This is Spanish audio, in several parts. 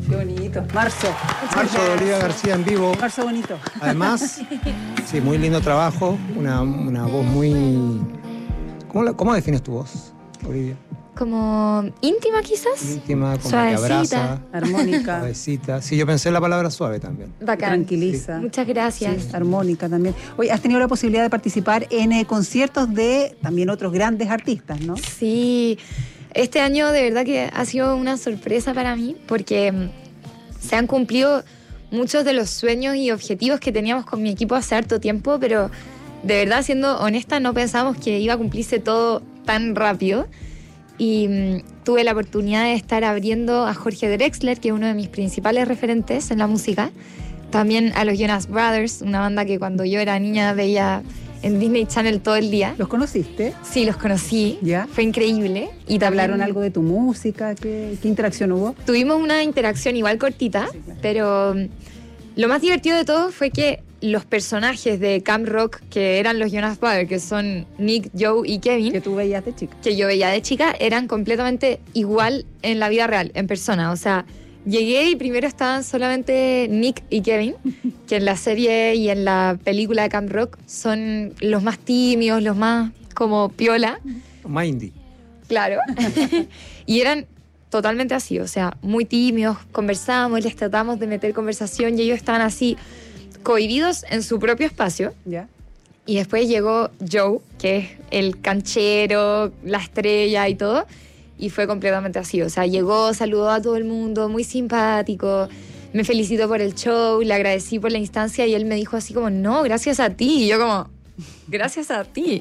Qué bonito. Marzo. Marzo de Olivia García en vivo. Marzo bonito. Además, sí, muy lindo trabajo. Una voz muy... ¿Cómo defines tu voz, Olivia? Como íntima, quizás. Íntima, como suavecita, que abraza. Armónica. Suavecita. Sí, yo pensé en la palabra suave también. Bacán. Tranquiliza. Muchas gracias. Sí, armónica también. Oye, has tenido la posibilidad de participar en conciertos de también otros grandes artistas, ¿no? Sí, este año de verdad que ha sido una sorpresa para mí porque se han cumplido muchos de los sueños y objetivos que teníamos con mi equipo hace harto tiempo, pero de verdad, siendo honesta, no pensábamos que iba a cumplirse todo tan rápido. Y tuve la oportunidad de estar abriendo a Jorge Drexler, que es uno de mis principales referentes en la música. También a los Jonas Brothers, una banda que cuando yo era niña veía en Disney Channel todo el día. ¿Los conociste? Sí, los conocí. ¿Ya? Fue increíble. Y ¿Te hablaron también algo de tu música? ¿Qué interacción hubo? tuvimos una interacción igual cortita, Sí, claro. pero lo más divertido de todo fue que los personajes de Camp Rock, que eran los Jonas Brothers, que son Nick, Joe y Kevin, Que tú veías de chica. que yo veía de chica, eran completamente igual en la vida real, en persona. O sea, llegué y primero estaban solamente Nick y Kevin, que en la serie y en la película de Camp Rock son los más tímidos, los más como piola, Mindy. claro. Y eran totalmente así, o sea, muy tímidos, conversábamos, les tratamos de meter conversación y ellos estaban así, cohibidos en su propio espacio. ¿Ya? Y después llegó Joe, que es el canchero, la estrella y todo, y fue completamente así. O sea, llegó, saludó a todo el mundo, muy simpático, me felicitó por el show, le agradecí por la instancia y él me dijo así como, no, gracias a ti. Y yo como, gracias a ti.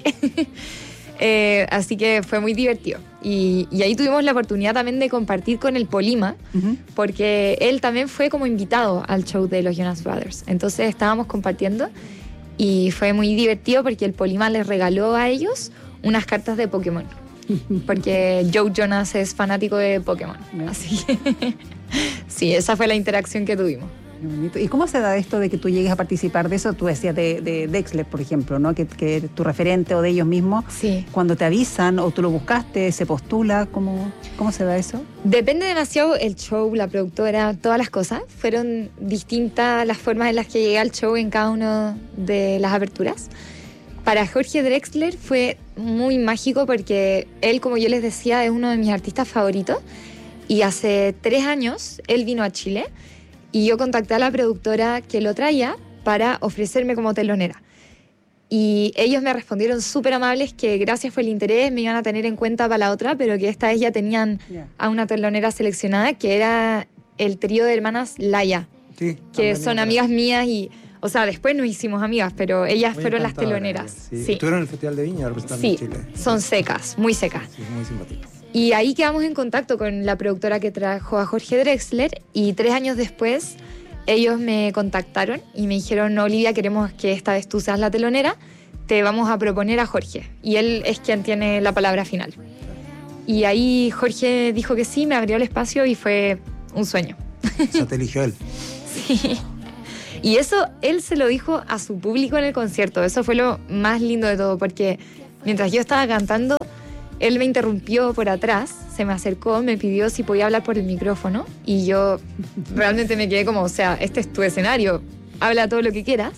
Así que fue muy divertido. Y ahí tuvimos la oportunidad también de compartir con el Polima, porque él también fue como invitado al show de los Jonas Brothers. Entonces estábamos compartiendo y fue muy divertido porque el Polima les regaló a ellos unas cartas de Pokémon. Porque Joe Jonas es fanático de Pokémon. Así que sí, esa fue la interacción que tuvimos. Qué bonito. ¿Y cómo se da esto de que tú llegues a participar de eso? Tú decías de Drexler, por ejemplo, ¿no? Que eres tu referente o de ellos mismos. Sí. Cuando te avisan o tú lo buscaste, se postula, ¿cómo se da eso? Depende demasiado el show, la productora, todas las cosas. Fueron distintas las formas en las que llegué al show en cada una de las aperturas. Para Jorge Drexler fue muy mágico porque él, como yo les decía, es uno de mis artistas favoritos. Y hace 3 años él vino a Chile y yo contacté a la productora que lo traía para ofrecerme como telonera. Y ellos me respondieron súper amables que gracias por el interés, me iban a tener en cuenta para la otra, pero que esta vez ya tenían a una telonera seleccionada, que era el trío de hermanas Laya, Sí, que son amigas mías y, o sea, después nos hicimos amigas, pero ellas muy fueron las encantadoras, teloneras. Sí. Sí, Estuvieron en el Festival de Viña representando sí, a Chile. son secas, muy secas. Sí, muy simpático. Y ahí quedamos en contacto con la productora que trajo a Jorge Drexler y 3 años después ellos me contactaron y me dijeron, no, Olivia, queremos que esta vez tú seas la telonera, te vamos a proponer a Jorge. Y él es quien tiene la palabra final. Y ahí Jorge dijo que sí, me abrió el espacio y fue un sueño. O sea, te eligió él. Sí. Y eso él se lo dijo a su público en el concierto. Eso fue lo más lindo de todo, porque mientras yo estaba cantando, él me interrumpió por atrás, se me acercó, me pidió si podía hablar por el micrófono y yo realmente me quedé como, o sea, este es tu escenario, habla todo lo que quieras.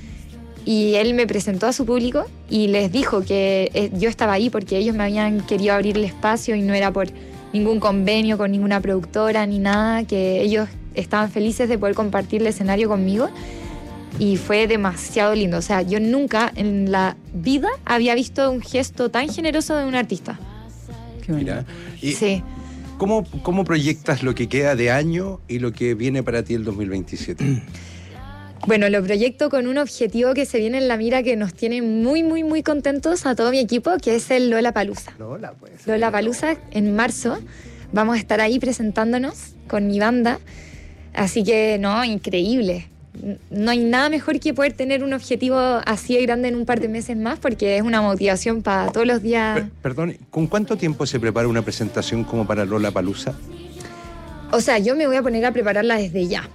Y él me presentó a su público y les dijo que yo estaba ahí porque ellos me habían querido abrir el espacio y no era por ningún convenio con ninguna productora ni nada, que ellos estaban felices de poder compartir el escenario conmigo. Y fue demasiado lindo. O sea, yo nunca en la vida había visto un gesto tan generoso de un artista. Qué bonito. Mira, ¿y Sí. cómo proyectas lo que queda de año y lo que viene para ti el 2027? Bueno, lo proyecto con un objetivo que se viene en la mira que nos tiene muy, muy, muy contentos a todo mi equipo, que es el Lollapalooza. Pues. Lollapalooza en marzo. Vamos a estar ahí presentándonos con mi banda. Así que, no, increíble. No hay nada mejor que poder tener un objetivo así de grande en un par de meses más, porque es una motivación para todos los días. Perdón, ¿con cuánto tiempo se prepara una presentación como para Lollapalooza? O sea, yo me voy a poner a prepararla desde ya.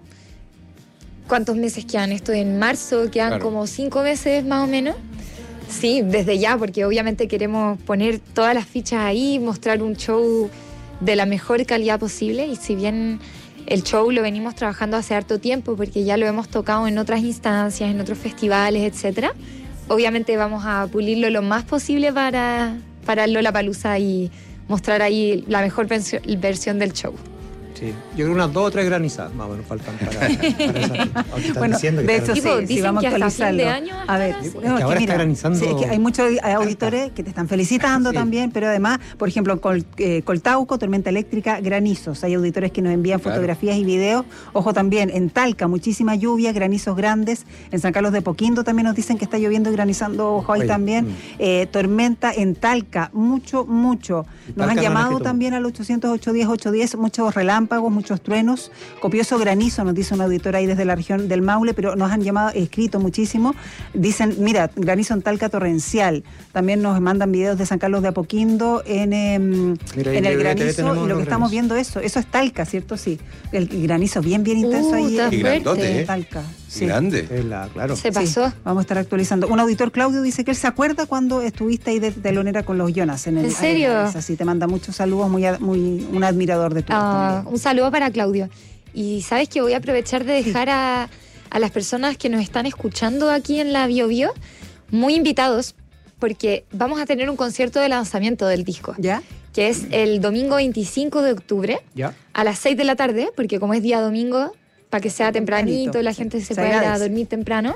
¿Cuántos meses quedan? Esto en marzo, quedan Claro. como 5 meses más o menos. Sí, desde ya, porque obviamente queremos poner todas las fichas ahí, mostrar un show de la mejor calidad posible. Y si bien El show lo venimos trabajando hace harto tiempo porque ya lo hemos tocado en otras instancias, en otros festivales, etcétera. Obviamente vamos a pulirlo lo más posible para el Lollapalooza y mostrar ahí la mejor versión del show. Sí, yo creo unas 2 o 3 granizadas más o menos faltan para esa. Bueno, de hecho sí, vamos a actualizarlo. A ver, es que ahora está granizando. Sí, es que hay muchos auditores que te están felicitando también, pero además, por ejemplo, Coltauco, tormenta eléctrica, granizos. Hay auditores que nos envían fotografías y videos. Ojo también, en Talca, muchísima lluvia, granizos grandes. En San Carlos de Apoquindo también nos dicen que está lloviendo y granizando. Ojo ahí también. Tormenta en Talca, mucho. Nos han llamado también al 800-810-810, muchos relámpagos, muchos truenos, copioso granizo, nos dice un auditor ahí desde la región del Maule, pero nos han llamado, escrito muchísimo. Dicen, mira, granizo en Talca torrencial. También nos mandan videos de San Carlos de Apoquindo en el granizo, y lo que estamos viendo eso es Talca, ¿cierto? Sí. El granizo bien intenso ahí. Y grandote, Talca. Sí. Grande. Claro. Se pasó. Sí, vamos a estar actualizando. Un auditor, Claudio, dice que él se acuerda cuando estuviste ahí de telonera con los Jonas. ¿En serio? Así te manda muchos saludos, muy un admirador de tu un saludo para Claudio. Y sabes que voy a aprovechar de dejar a las personas que nos están escuchando aquí en la Bio Bio muy invitados, porque vamos a tener un concierto de lanzamiento del disco. ¿Ya? Que es el domingo 25 de octubre a las 6 de la tarde, porque como es día domingo, para que sea tempranito, la gente se pueda ir a dormir temprano.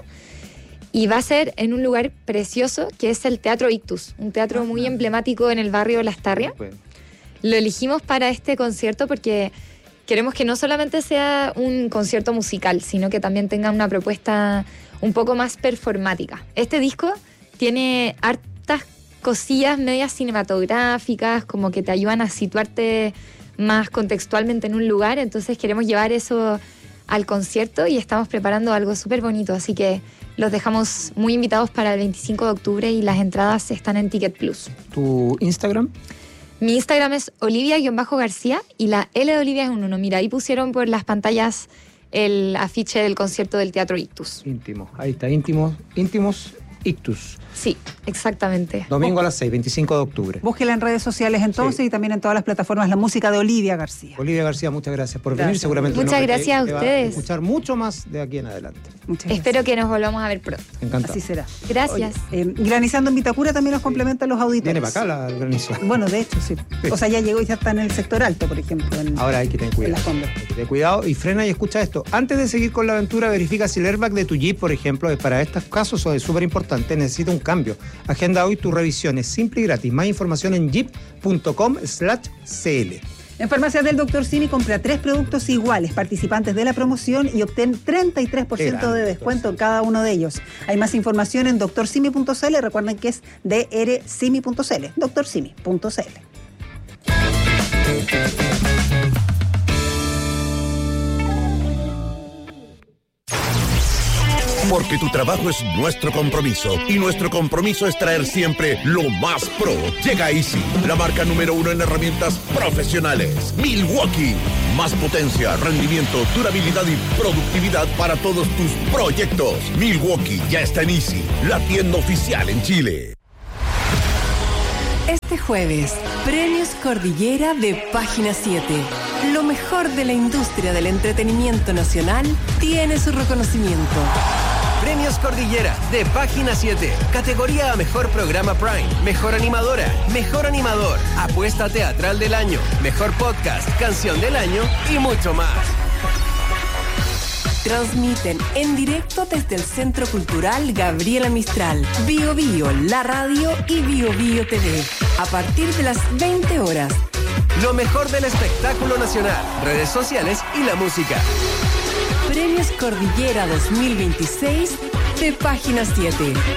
Y va a ser en un lugar precioso que es el Teatro Ictus, un teatro muy emblemático en el barrio Las Tarrias. Lo elegimos para este concierto porque queremos que no solamente sea un concierto musical, sino que también tenga una propuesta un poco más performática. Este disco tiene hartas cosillas medias cinematográficas, como que te ayudan a situarte más contextualmente en un lugar, entonces queremos llevar eso al concierto y estamos preparando algo súper bonito, así que los dejamos muy invitados para el 25 de octubre y las entradas están en Ticket Plus. ¿Tu Instagram? Mi Instagram es Olivia-García y la L de Olivia es un 1. Mira, ahí pusieron por las pantallas el afiche del concierto del Teatro Ictus. Íntimos, ahí está, íntimos Ictus. Sí, exactamente. Domingo a las 6, 25 de octubre. Búsquela en redes sociales entonces y también en todas las plataformas, la música de Olivia García. Olivia García, muchas gracias por venir. Seguramente muchas gracias a ustedes. Va a escuchar mucho más de aquí en adelante. Espero que nos volvamos a ver pronto. Encantado. Así será. Gracias. Oye, granizando en Vitacura también nos complementan los auditores. Viene para acá el granizo. Bueno, de hecho, sí. O sea, ya llegó y ya está en el sector alto, por ejemplo. Ahora hay que tener cuidado. Hay que tener cuidado y frena y escucha esto. Antes de seguir con la aventura, verifica si el airbag de tu Jeep, por ejemplo, para estos casos es súper importante, necesita un cambio. Agenda hoy tu revisión, es simple y gratis. Más información en jeep.com/cl. En Farmacias del Dr. Simi compra 3 productos iguales, participantes de la promoción, y obtén 33% de descuento en cada uno de ellos. Hay más información en drsimi.cl. Recuerden que es drsimi.cl. drsimi.cl. Porque tu trabajo es nuestro compromiso y nuestro compromiso es traer siempre lo más pro. Llega Easy, la marca número 1 en herramientas profesionales. Milwaukee, más potencia, rendimiento, durabilidad y productividad para todos tus proyectos. Milwaukee ya está en Easy, la tienda oficial en Chile. Este jueves, Premios Cordillera de Página 7. Lo mejor de la industria del entretenimiento nacional tiene su reconocimiento. Premios Cordillera de Página 7. Categoría a Mejor Programa Prime, Mejor Animadora, Mejor Animador, Apuesta Teatral del Año, Mejor Podcast, Canción del Año y mucho más. Transmiten en directo desde el Centro Cultural Gabriela Mistral, Bio Bio, la radio y Bio Bio TV. A partir de las 20 horas. Lo mejor del espectáculo nacional, redes sociales y la música. Premios Cordillera 2026 de Página 7.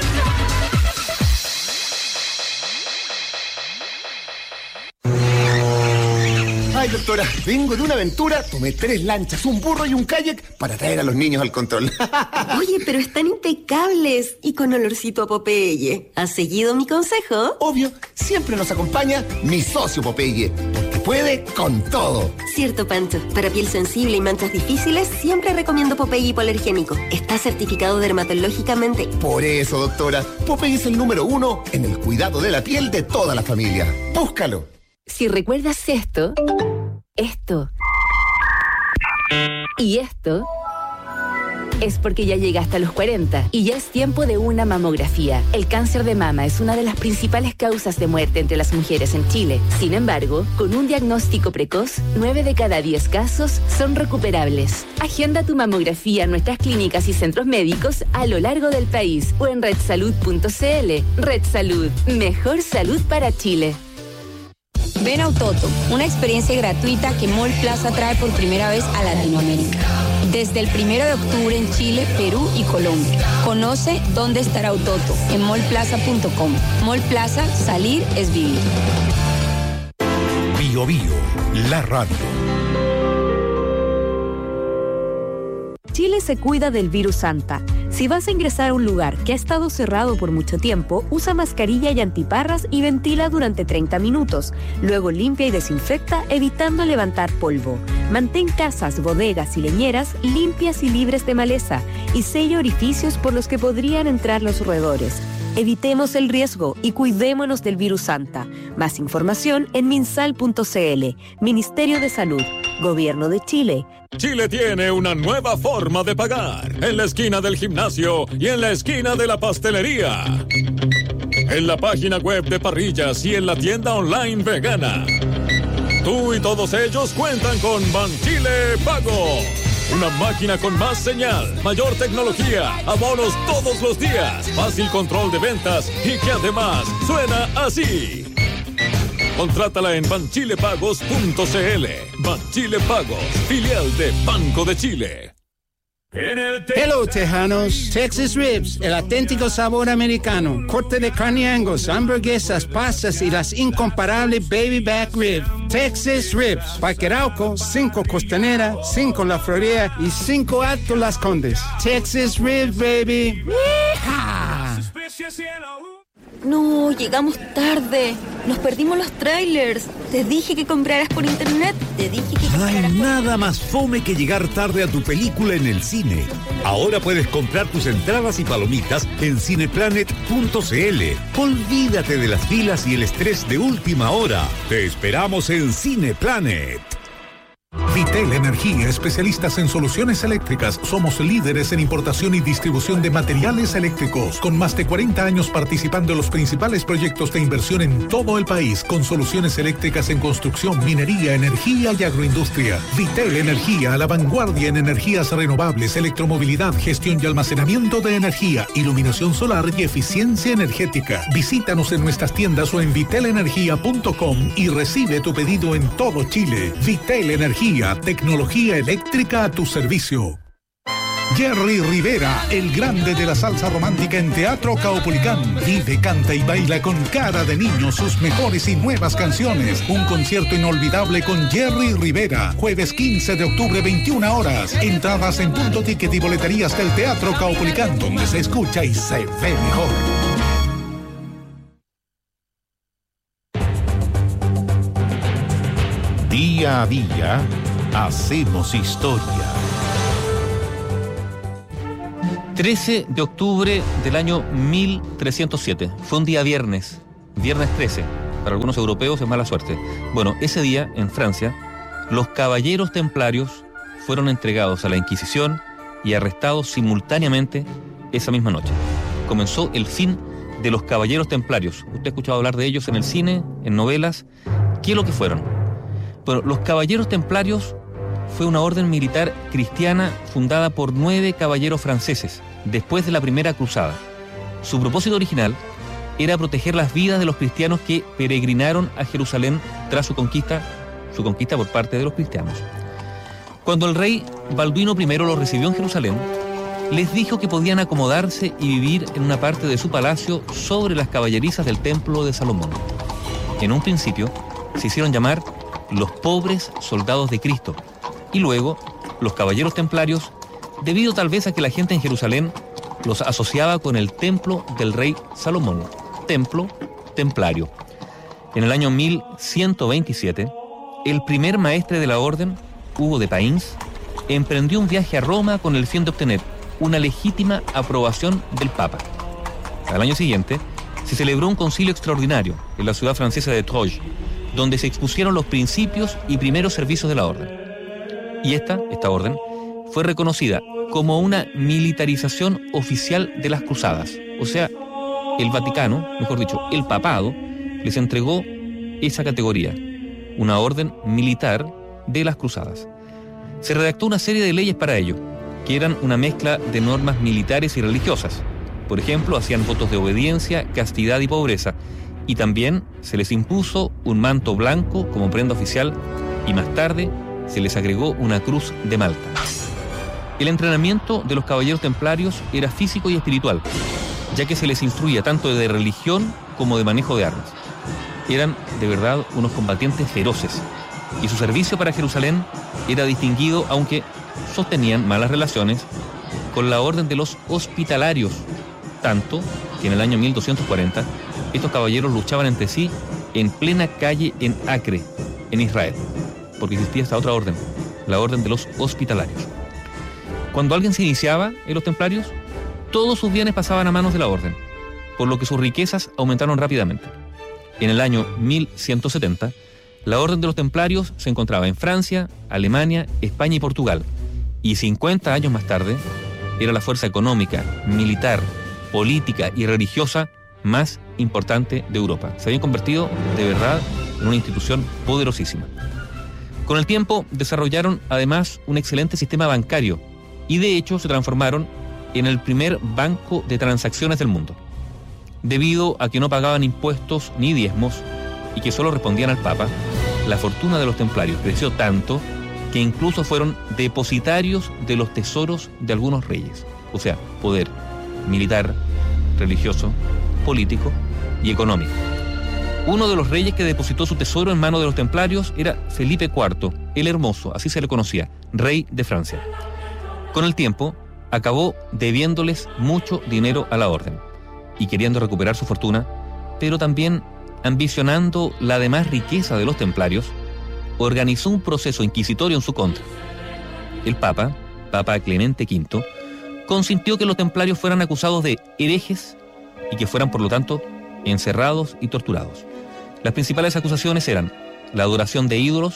Ay, doctora, vengo de una aventura, tomé 3 lanchas, un burro y un kayak para traer a los niños al control. Oye, pero están impecables y con olorcito a Popeye. ¿Has seguido mi consejo? Obvio, siempre nos acompaña mi socio Popeye, porque puede con todo. Cierto, Pancho. Para piel sensible y manchas difíciles, siempre recomiendo Popeye hipoalergénico. Está certificado dermatológicamente. Por eso, doctora, Popeye es el número 1 en el cuidado de la piel de toda la familia. Búscalo. Si recuerdas esto... Y esto es porque ya llegaste a los 40 y ya es tiempo de una mamografía. El cáncer de mama es una de las principales causas de muerte entre las mujeres en Chile. Sin embargo, con un diagnóstico precoz, 9 de cada 10 casos son recuperables. Agenda tu mamografía en nuestras clínicas y centros médicos a lo largo del país o en redsalud.cl. Red Salud, mejor salud para Chile. Ven a Ototo, una experiencia gratuita que Mall Plaza trae por primera vez a Latinoamérica. Desde el 1 de octubre en Chile, Perú y Colombia. Conoce dónde estará Ototo en mallplaza.com. Mall Plaza, salir es vivir. Bio Bio, la radio. Chile se cuida del virus Santa. Si vas a ingresar a un lugar que ha estado cerrado por mucho tiempo, usa mascarilla y antiparras y ventila durante 30 minutos. Luego limpia y desinfecta, evitando levantar polvo. Mantén casas, bodegas y leñeras limpias y libres de maleza y sella orificios por los que podrían entrar los roedores. Evitemos el riesgo y cuidémonos del virus Santa. Más información en minsal.cl. Ministerio de Salud. Gobierno de Chile. Chile tiene una nueva forma de pagar. En la esquina del gimnasio y en la esquina de la pastelería. En la página web de Parrillas y en la tienda online vegana. Tú y todos ellos cuentan con Banchile Pago. Una máquina con más señal, mayor tecnología, abonos todos los días, fácil control de ventas y que además suena así. Contrátala en banchilepagos.cl. Banchile Pagos, filial de Banco de Chile. Hello, Tejanos. Texas Ribs, el auténtico sabor americano. Corte de carne Angus, hamburguesas, pastas y las incomparables Baby Back Ribs. Texas Ribs. Parque Arauco, 5 Costanera, 5 La Florida y 5 Alto Las Condes. Texas Ribs, baby. ¡Yeehaw! No, llegamos tarde. Nos perdimos los trailers. Te dije que compraras por internet. No hay nada más fome que llegar tarde a tu película en el cine. Ahora puedes comprar tus entradas y palomitas en cineplanet.cl. Olvídate de las filas y el estrés de última hora. Te esperamos en Cineplanet. Vitel Energía, especialistas en soluciones eléctricas. Somos líderes en importación y distribución de materiales eléctricos, con más de 40 años participando en los principales proyectos de inversión en todo el país, con soluciones eléctricas en construcción, minería, energía y agroindustria. Vitel Energía, a la vanguardia en energías renovables, electromovilidad, gestión y almacenamiento de energía, iluminación solar y eficiencia energética. Visítanos en nuestras tiendas o en vitelenergia.com y recibe tu pedido en todo Chile. Vitel Energía, tecnología eléctrica a tu servicio. Jerry Rivera, el grande de la salsa romántica en Teatro Caupolicán. Vive, canta y baila con cara de niño sus mejores y nuevas canciones. Un concierto inolvidable con Jerry Rivera. Jueves 15 de octubre, 21 horas. Entradas en Punto Ticket y boleterías del Teatro Caupolicán, donde se escucha y se ve mejor. Día a día, hacemos historia. 13 de octubre del año 1307. Fue un día viernes 13. Para algunos europeos es mala suerte. Bueno, ese día, en Francia, los caballeros templarios fueron entregados a la Inquisición y arrestados simultáneamente esa misma noche. Comenzó el fin de los caballeros templarios. Usted ha escuchado hablar de ellos en el cine, en novelas. ¿Qué es lo que fueron? Bueno, los caballeros templarios fue una orden militar cristiana fundada por 9 caballeros franceses después de la Primera Cruzada. Su propósito original era proteger las vidas de los cristianos que peregrinaron a Jerusalén tras su conquista por parte de los cristianos. Cuando el rey Balduino I los recibió en Jerusalén, les dijo que podían acomodarse y vivir en una parte de su palacio sobre las caballerizas del Templo de Salomón. En un principio se hicieron llamar los pobres soldados de Cristo, y luego los caballeros templarios, debido tal vez a que la gente en Jerusalén los asociaba con el templo del rey Salomón, templo templario. En el año 1127, el primer maestre de la orden, Hugo de Païns, emprendió un viaje a Roma con el fin de obtener una legítima aprobación del Papa. Al año siguiente, se celebró un concilio extraordinario en la ciudad francesa de Troyes, donde se expusieron los principios y primeros servicios de la orden. Y esta orden, fue reconocida como una militarización oficial de las cruzadas. O sea, el Vaticano, mejor dicho, el papado, les entregó esa categoría, una orden militar de las cruzadas. Se redactó una serie de leyes para ello, que eran una mezcla de normas militares y religiosas. Por ejemplo, hacían votos de obediencia, castidad y pobreza, y también se les impuso un manto blanco como prenda oficial, y más tarde se les agregó una cruz de Malta. El entrenamiento de los caballeros templarios era físico y espiritual, ya que se les instruía tanto de religión como de manejo de armas. Eran, de verdad, unos combatientes feroces, y su servicio para Jerusalén era distinguido, aunque sostenían malas relaciones con la orden de los hospitalarios, tanto que en el año 1240 estos caballeros luchaban entre sí en plena calle en Acre, en Israel, porque existía esta otra orden, la orden de los hospitalarios. Cuando alguien se iniciaba en los templarios, todos sus bienes pasaban a manos de la orden, por lo que sus riquezas aumentaron rápidamente. En el año 1170, la orden de los templarios se encontraba en Francia, Alemania, España y Portugal, y 50 años más tarde era la fuerza económica, militar, política y religiosa más importante de Europa. Se habían convertido, de verdad, en una institución poderosísima. Con el tiempo desarrollaron además un excelente sistema bancario y de hecho se transformaron en el primer banco de transacciones del mundo. Debido a que no pagaban impuestos ni diezmos y que solo respondían al Papa, la fortuna de los templarios creció tanto que incluso fueron depositarios de los tesoros de algunos reyes. O sea, poder militar, religioso, político y económico. Uno de los reyes que depositó su tesoro en manos de los templarios era Felipe IV, el Hermoso, así se le conocía, rey de Francia. Con el tiempo, acabó debiéndoles mucho dinero a la orden y queriendo recuperar su fortuna, pero también ambicionando la demás riqueza de los templarios, organizó un proceso inquisitorio en su contra. El Papa Clemente V, consintió que los templarios fueran acusados de herejes y que fueran, por lo tanto, encerrados y torturados. Las principales acusaciones eran la adoración de ídolos,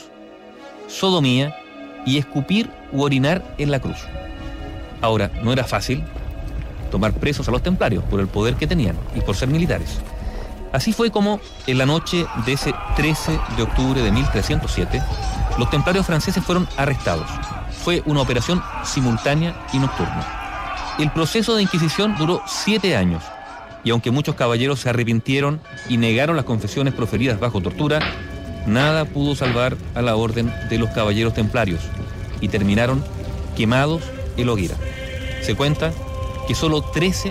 sodomía y escupir u orinar en la cruz. Ahora, no era fácil tomar presos a los templarios por el poder que tenían y por ser militares. Así fue como, en la noche de ese 13 de octubre de 1307, los templarios franceses fueron arrestados. Fue una operación simultánea y nocturna. El proceso de Inquisición duró 7 años, y aunque muchos caballeros se arrepintieron y negaron las confesiones proferidas bajo tortura, nada pudo salvar a la orden de los caballeros templarios, y terminaron quemados en la hoguera. Se cuenta que solo 13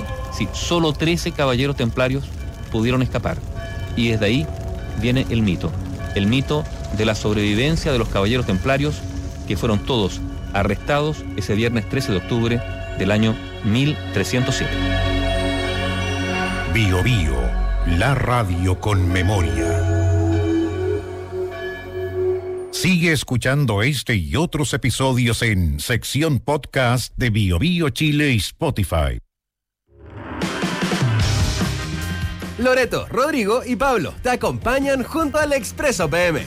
caballeros templarios pudieron escapar, y desde ahí viene el mito de la sobrevivencia de los caballeros templarios, que fueron todos arrestados ese viernes 13 de octubre del año 1307. Bio Bio, la radio con memoria. Sigue escuchando este y otros episodios en sección podcast de Bio Bio Chile y Spotify. Loreto, Rodrigo y Pablo te acompañan junto al Expreso PM.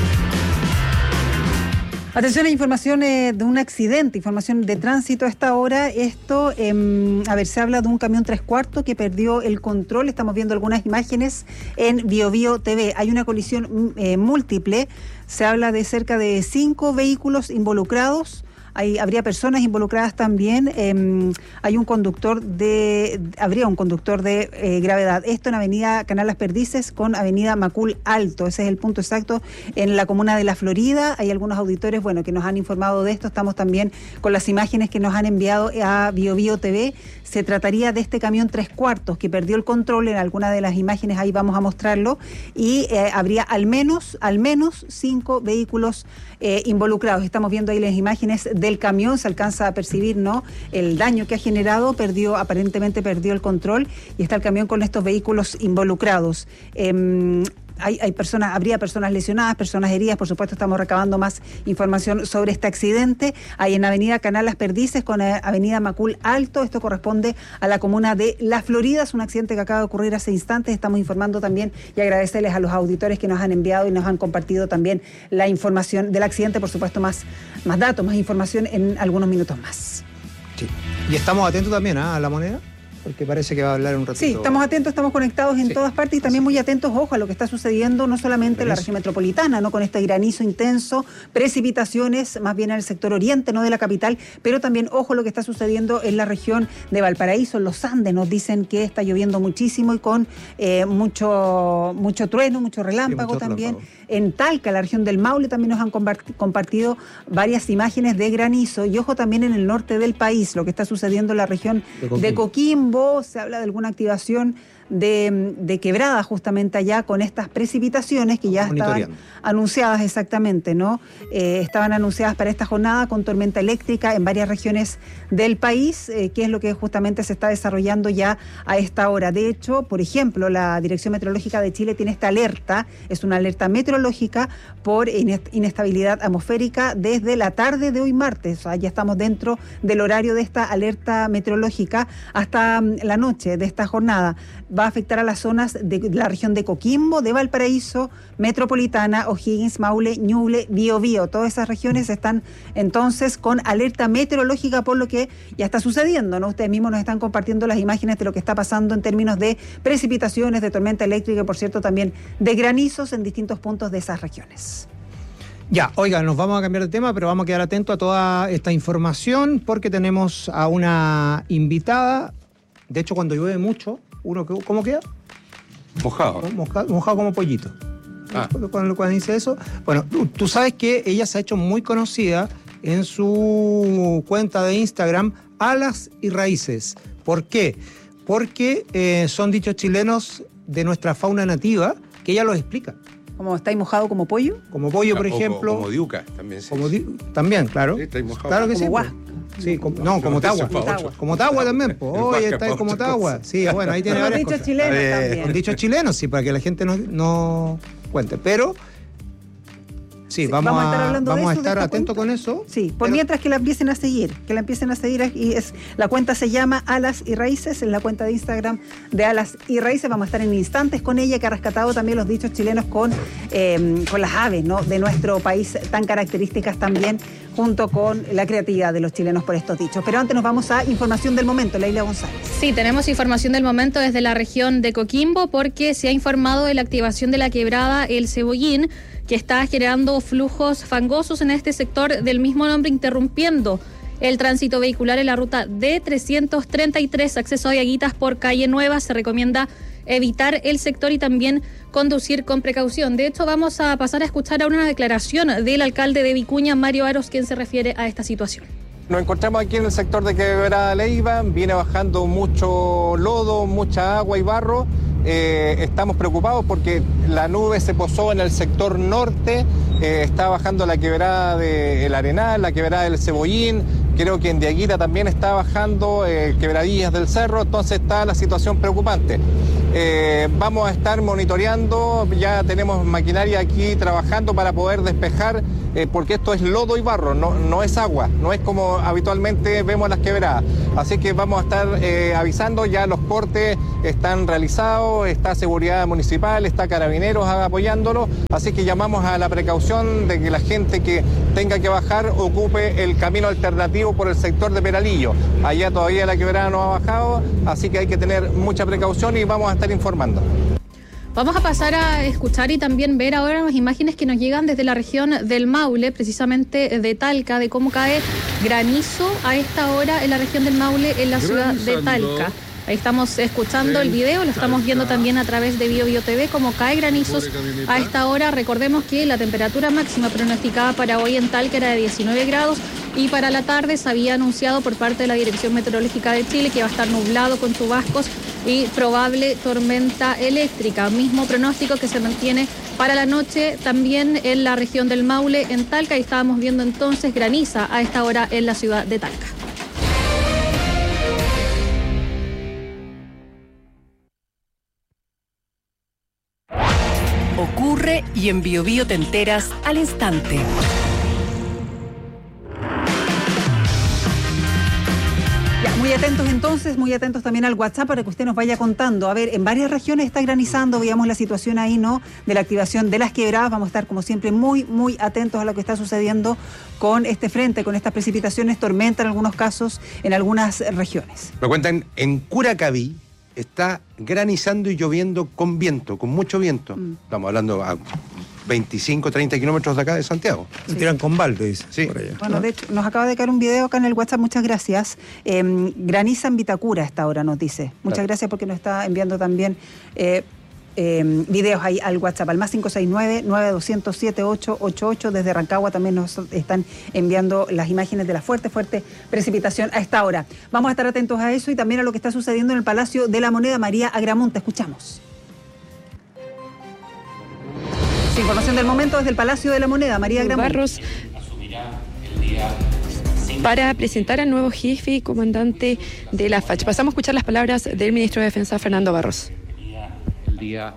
Atención a información de un accidente, información de tránsito a esta hora. Esto, se habla de un camión 3/4 que perdió el control. Estamos viendo algunas imágenes en Bio Bio TV. Hay una colisión múltiple. Se habla de cerca de 5 vehículos involucrados. Habría personas involucradas también. Habría un conductor de gravedad. Esto en Avenida Canal Las Perdices con Avenida Macul Alto. Ese es el punto exacto en la comuna de La Florida. Hay algunos auditores, que nos han informado de esto. Estamos también con las imágenes que nos han enviado a Bio Bio TV. Se trataría de este camión 3/4 que perdió el control. En alguna de las imágenes ahí vamos a mostrarlo. Y habría al menos 5 vehículos involucrados. Estamos viendo ahí las imágenes del camión. Se alcanza a percibir, ¿no?, el daño que ha generado. Aparentemente perdió el control y está el camión con estos vehículos involucrados. habría personas lesionadas, personas heridas. Por supuesto, estamos recabando más información sobre este accidente. Hay en Avenida Canal Las Perdices con Avenida Macul Alto. Esto corresponde a la comuna de La Florida. Es un accidente que acaba de ocurrir hace instantes. Estamos informando también y agradecerles a los auditores que nos han enviado y nos han compartido también la información del accidente. Por supuesto, más datos, más información en algunos minutos más. Sí. Y estamos atentos también a La Moneda, porque parece que va a hablar un ratito. Sí, estamos atentos, estamos conectados en todas partes y también muy atentos, ojo, a lo que está sucediendo no solamente en la región metropolitana, ¿no? Con este granizo intenso, precipitaciones más bien en el sector oriente, no de la capital, pero también, ojo, lo que está sucediendo en la región de Valparaíso, en los Andes. Nos dicen que está lloviendo muchísimo y con mucho trueno, mucho relámpago también. En Talca, la región del Maule, también nos han compartido varias imágenes de granizo. Y ojo también en el norte del país, lo que está sucediendo en la región de Coquimbo. Se habla de alguna activación de quebrada justamente allá con estas precipitaciones que ya estaban anunciadas exactamente, ¿no? Estaban anunciadas para esta jornada con tormenta eléctrica en varias regiones del país, que es lo que justamente se está desarrollando ya a esta hora. De hecho, por ejemplo, la Dirección Meteorológica de Chile tiene esta alerta, es una alerta meteorológica por inestabilidad atmosférica desde la tarde de hoy martes. O sea, ya estamos dentro del horario de esta alerta meteorológica hasta la noche de esta jornada. Va a afectar a las zonas de la región de Coquimbo, de Valparaíso, Metropolitana, O'Higgins, Maule, Ñuble, Biobío. Todas esas regiones están entonces con alerta meteorológica por lo que ya está sucediendo, ¿no? Ustedes mismos nos están compartiendo las imágenes de lo que está pasando en términos de precipitaciones, de tormenta eléctrica y, por cierto, también de granizos en distintos puntos de esas regiones. Ya, oiga, nos vamos a cambiar de tema, pero vamos a quedar atentos a toda esta información porque tenemos a una invitada. De hecho, cuando llueve mucho, ¿cómo queda? Mojado. Mojado como pollito. Cuando dice eso. Bueno, tú sabes que ella se ha hecho muy conocida en su cuenta de Instagram, Alas y Raíces. ¿Por qué? Porque son dichos chilenos de nuestra fauna nativa que ella los explica. ¿Cómo estáis mojado como pollo? Como pollo, por ejemplo. Como diuca, también. También, claro. Sí, estáis mojado. Claro que como sí. guasca. Sí, como tagua. Como tagua también. Oye, está como tagua. Sí, bueno, ahí tiene varias cosas. Chilenos también. Con dichos chilenos, sí, para que la gente no cuente. Pero sí, vamos a estar atentos con eso. Sí, por mientras que la empiecen a seguir. Y la cuenta se llama Alas y Raíces, en la cuenta de Instagram de Alas y Raíces. Vamos a estar en instantes con ella, que ha rescatado también los dichos chilenos con las aves, ¿no? De nuestro país, tan características también, junto con la creatividad de los chilenos por estos dichos. Pero antes nos vamos a información del momento, Leila González. Sí, tenemos información del momento desde la región de Coquimbo, porque se ha informado de la activación de la quebrada El Cebollín, que está generando flujos fangosos en este sector del mismo nombre, interrumpiendo el tránsito vehicular en la ruta D333, acceso a Diaguitas por Calle Nueva. Se recomienda evitar el sector y también conducir con precaución. De hecho, vamos a pasar a escuchar ahora una declaración del alcalde de Vicuña, Mario Aros, quien se refiere a esta situación. Nos encontramos aquí en el sector de Quebrada Leiva, viene bajando mucho lodo, mucha agua y barro. Estamos preocupados porque la nube se posó en el sector norte, está bajando la quebrada del Arenal, la quebrada del Cebollín, creo que en Diaguita también está bajando quebradillas del cerro, entonces está la situación preocupante. Vamos a estar monitoreando, ya tenemos maquinaria aquí trabajando para poder despejar, porque esto es lodo y barro, no es agua, no es como habitualmente vemos las quebradas. Así que vamos a estar avisando, ya los cortes están realizados, está seguridad municipal, está carabineros apoyándolo, así que llamamos a la precaución de que la gente que tenga que bajar ocupe el camino alternativo por el sector de Peralillo. Allá todavía la quebrada no ha bajado, así que hay que tener mucha precaución y vamos a estar informando. Vamos a pasar a escuchar y también ver ahora las imágenes que nos llegan desde la región del Maule, precisamente de Talca, de cómo cae granizo a esta hora en la región del Maule, en la ciudad de Talca. Ahí estamos escuchando el video, lo estamos viendo también a través de BioBio TV, cómo cae granizos a esta hora. Recordemos que la temperatura máxima pronosticada para hoy en Talca era de 19 grados y para la tarde se había anunciado por parte de la Dirección Meteorológica de Chile que va a estar nublado con chubascos y probable tormenta eléctrica. Mismo pronóstico que se mantiene para la noche también en la región del Maule, en Talca, y estábamos viendo entonces graniza a esta hora en la ciudad de Talca. y en Bio Bio te enteras al instante. Ya, muy atentos entonces, muy atentos también al WhatsApp para que usted nos vaya contando. A ver, en varias regiones está granizando, veamos la situación ahí, ¿no? De la activación de las quebradas. Vamos a estar, como siempre, muy, muy atentos a lo que está sucediendo con este frente, con estas precipitaciones, tormenta en algunos casos, en algunas regiones. Me cuentan, en Curacaví está granizando y lloviendo con viento, con mucho viento. Estamos hablando a 25, 30 kilómetros de acá de Santiago. Se tiran con balde, dice. Sí. Por allá. Bueno, de hecho, nos acaba de caer un video acá en el WhatsApp, muchas gracias. Graniza en Vitacura a esta hora, nos dice. Muchas gracias porque nos está enviando también videos ahí al WhatsApp, al más 569-9207-888. Desde Rancagua también nos están enviando las imágenes de la fuerte precipitación a esta hora. Vamos a estar atentos a eso y también a lo que está sucediendo en el Palacio de la Moneda. María Agramonte, escuchamos. Información del momento desde el Palacio de la Moneda. María Agramonte. Barros para presentar al nuevo jefe y comandante de la FACH. Pasamos a escuchar las palabras del ministro de Defensa, Fernando Barros. El día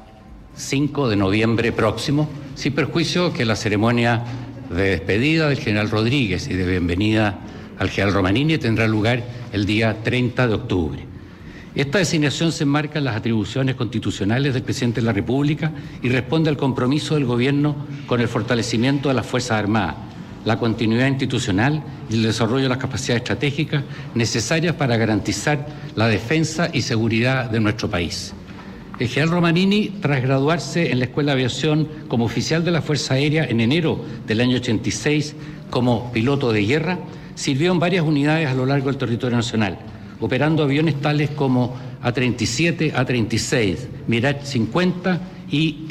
5 de noviembre próximo, sin perjuicio que la ceremonia de despedida del general Rodríguez y de bienvenida al general Romanini tendrá lugar el día 30 de octubre. Esta designación se enmarca en las atribuciones constitucionales del presidente de la República y responde al compromiso del Gobierno con el fortalecimiento de las Fuerzas Armadas, la continuidad institucional y el desarrollo de las capacidades estratégicas necesarias para garantizar la defensa y seguridad de nuestro país. El general Romanini, tras graduarse en la Escuela de Aviación como oficial de la Fuerza Aérea en enero del año 86 como piloto de guerra, sirvió en varias unidades a lo largo del territorio nacional, operando aviones tales como A-37, A-36, Mirage 50 y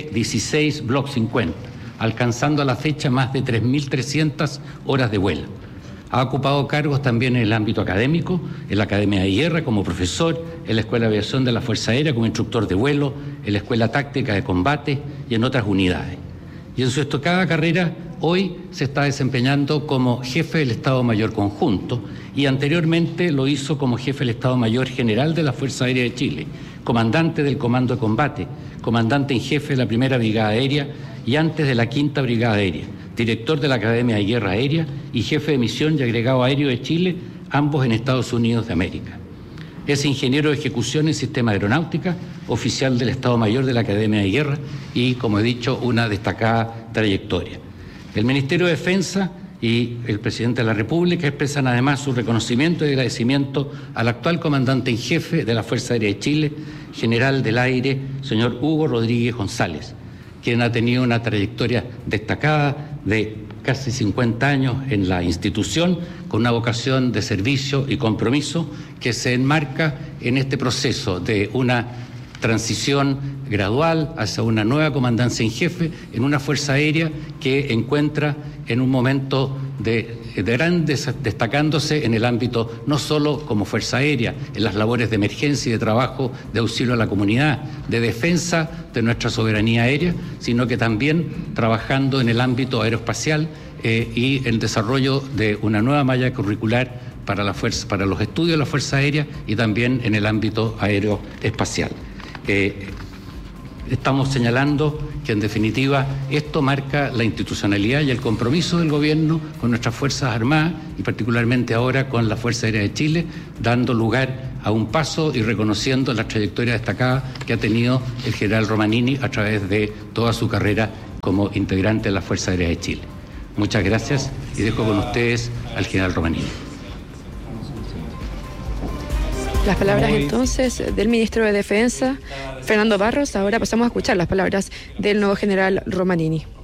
F-16 Block 50, alcanzando a la fecha más de 3.300 horas de vuelo. Ha ocupado cargos también en el ámbito académico, en la Academia de Guerra como profesor, en la Escuela de Aviación de la Fuerza Aérea como instructor de vuelo, en la Escuela Táctica de Combate y en otras unidades. Y en su destacada carrera, hoy se está desempeñando como jefe del Estado Mayor Conjunto y anteriormente lo hizo como jefe del Estado Mayor General de la Fuerza Aérea de Chile, comandante del Comando de Combate, comandante en jefe de la Primera Brigada Aérea y antes de la Quinta Brigada Aérea, director de la Academia de Guerra Aérea y jefe de misión y agregado aéreo de Chile, ambos en Estados Unidos de América. Es ingeniero de ejecución en sistema de aeronáutica, oficial del Estado Mayor de la Academia de Guerra y, como he dicho, una destacada trayectoria. El Ministerio de Defensa y el Presidente de la República expresan además su reconocimiento y agradecimiento al actual comandante en jefe de la Fuerza Aérea de Chile, general del aire, señor Hugo Rodríguez González, quien ha tenido una trayectoria destacada de casi 50 años en la institución, con una vocación de servicio y compromiso que se enmarca en este proceso de una transición gradual hacia una nueva comandancia en jefe en una Fuerza Aérea que encuentra en un momento de destacándose en el ámbito no solo como Fuerza Aérea, en las labores de emergencia y de trabajo de auxilio a la comunidad, de defensa de nuestra soberanía aérea, sino que también trabajando en el ámbito aeroespacial y el desarrollo de una nueva malla curricular para los estudios de la Fuerza Aérea y también en el ámbito aeroespacial. Estamos señalando que en definitiva esto marca la institucionalidad y el compromiso del Gobierno con nuestras Fuerzas Armadas y particularmente ahora con la Fuerza Aérea de Chile, dando lugar a un paso y reconociendo la trayectoria destacada que ha tenido el general Romanini a través de toda su carrera como integrante de la Fuerza Aérea de Chile. Muchas gracias y dejo con ustedes al general Romanini. Las palabras entonces del ministro de Defensa, Fernando Barros. Ahora pasamos a escuchar las palabras del nuevo general Romanini.